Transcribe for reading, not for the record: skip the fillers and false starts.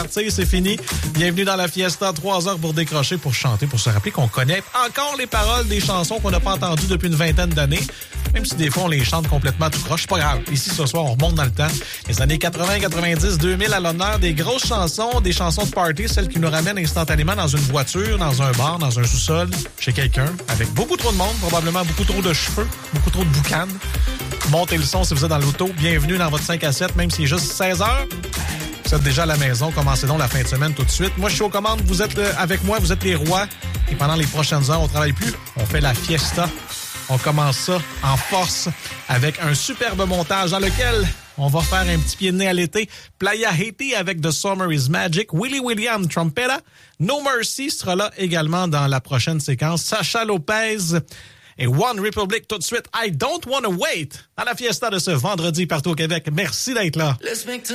C'est fini. Bienvenue dans la Fiesta, 3 heures pour décrocher, pour chanter, pour se rappeler qu'on connaît encore les paroles des chansons qu'on n'a pas entendues depuis une vingtaine d'années. Même si des fois on les chante complètement tout croche, c'est pas grave. Ici, ce soir, on remonte dans le temps. Les années 80, 90, 2000 à l'honneur, des grosses chansons, des chansons de party, celles qui nous ramènent instantanément dans une voiture, dans un bar, dans un sous-sol, chez quelqu'un, avec beaucoup trop de monde, probablement beaucoup trop de cheveux, beaucoup trop de boucanes. Montez le son si vous êtes dans l'auto. Bienvenue dans votre 5 à 7, même s'il est juste 16 heures. Vous êtes déjà à la maison, commencez donc la fin de semaine tout de suite. Moi, je suis aux commandes, vous êtes avec moi, vous êtes les rois. Et pendant les prochaines heures, on travaille plus, on fait la fiesta. On commence ça en force avec un superbe montage dans lequel on va faire un petit pied de nez à l'été. Playa Haiti avec The Summer is Magic. Willie William Trompeta. No Mercy sera là également dans la prochaine séquence. Sacha Lopez et One Republic tout de suite. I Don't Wanna Wait dans la fiesta de ce vendredi partout au Québec. Merci d'être là.